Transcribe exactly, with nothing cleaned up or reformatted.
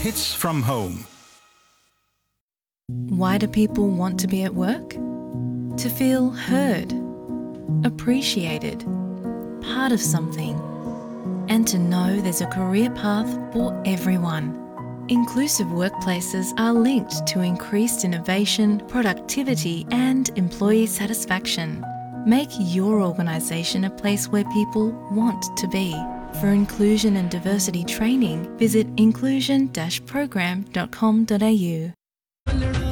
Hits from home. Why do people want to be at work? To feel heard, appreciated, part of something, and to know there's a career path for everyone. Inclusive workplaces are linked to increased innovation, productivity, and employee satisfaction. Make your organisation a place where people want to be. For inclusion and diversity training, visit inclusion dash program dot com dot a u.